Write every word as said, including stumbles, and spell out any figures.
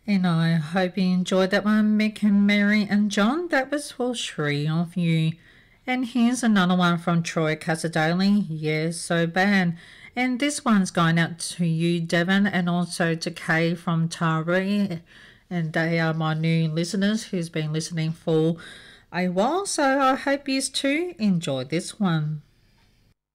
And I hope you enjoyed that one, Mick and Mary and John. That was for three of you. And here's another one from Troy Casadale. Yes, so bad. And this one's going out to you, Devon, and also to Kay from Taree. And they are my new listeners who's been listening for a while. So I hope you too enjoy this one.